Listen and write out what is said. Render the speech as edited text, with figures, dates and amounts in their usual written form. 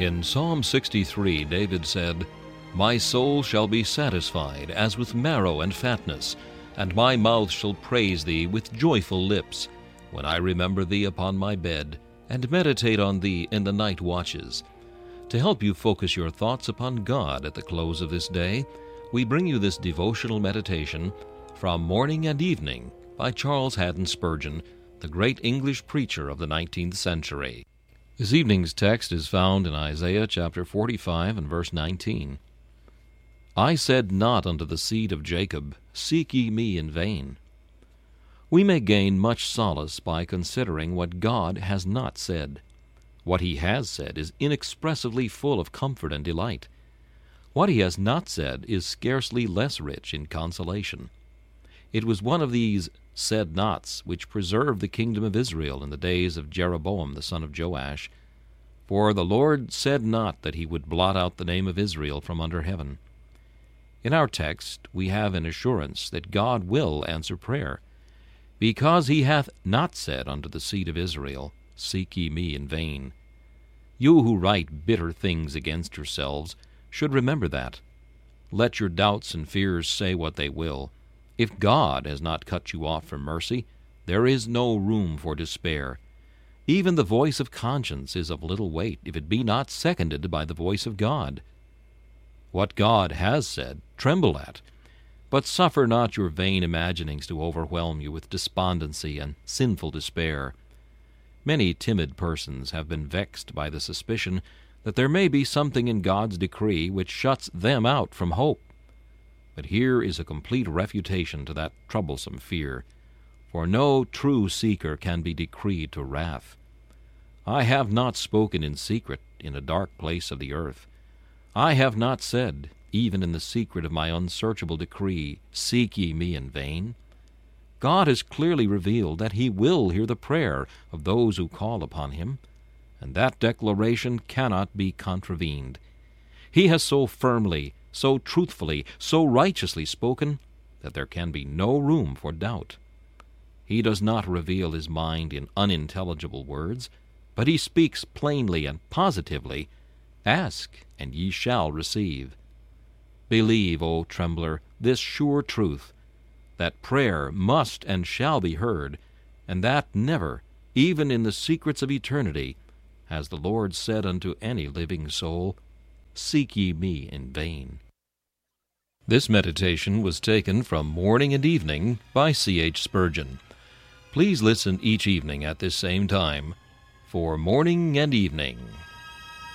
In Psalm 63, David said, "My soul shall be satisfied as with marrow and fatness, and my mouth shall praise thee with joyful lips, when I remember thee upon my bed, and meditate on thee in the night watches." To help you focus your thoughts upon God at the close of this day, we bring you this devotional meditation from Morning and Evening by Charles Haddon Spurgeon, the great English preacher of the 19th century. This evening's text is found in Isaiah chapter 45 and verse 19. "I said not unto the seed of Jacob, Seek ye me in vain." We may gain much solace by considering what God has not said. What he has said is inexpressibly full of comfort and delight. What he has not said is scarcely less rich in consolation. It was one of these said nots which preserved the kingdom of Israel in the days of Jeroboam the son of Joash. For the Lord said not that he would blot out the name of Israel from under heaven. In our text we have an assurance that God will answer prayer, because he hath not said unto the seed of Israel, Seek ye me in vain. You who write bitter things against yourselves should remember that. Let your doubts and fears say what they will. If God has not cut you off from mercy, there is no room for despair. Even the voice of conscience is of little weight if it be not seconded by the voice of God. What God has said, tremble at, but suffer not your vain imaginings to overwhelm you with despondency and sinful despair. Many timid persons have been vexed by the suspicion that there may be something in God's decree which shuts them out from hope. But here is a complete refutation to that troublesome fear, for no true seeker can be decreed to wrath. I have not spoken in secret in a dark place of the earth. I have not said, even in the secret of my unsearchable decree, Seek ye me in vain. God has clearly revealed that he will hear the prayer of those who call upon him, and that declaration cannot be contravened. He has so firmly, so truthfully, so righteously spoken that there can be no room for doubt. He does not reveal his mind in unintelligible words, but he speaks plainly and positively, Ask, and ye shall receive. Believe, O trembler, this sure truth, that prayer must and shall be heard, and that never, even in the secrets of eternity, has the Lord said unto any living soul, Seek ye me in vain. This meditation was taken from Morning and Evening by C.H. Spurgeon. Please listen each evening at this same time for Morning and Evening.